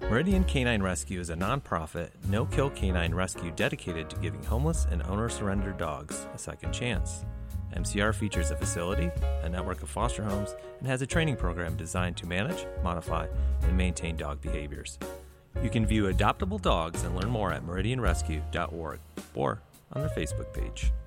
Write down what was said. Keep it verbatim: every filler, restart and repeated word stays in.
Meridian Canine Rescue is a nonprofit, no-kill canine rescue dedicated to giving homeless and owner-surrendered dogs a second chance. M C R features a facility, a network of foster homes, and has a training program designed to manage, modify, and maintain dog behaviors. You can view adoptable dogs and learn more at meridian rescue dot org or on their Facebook page.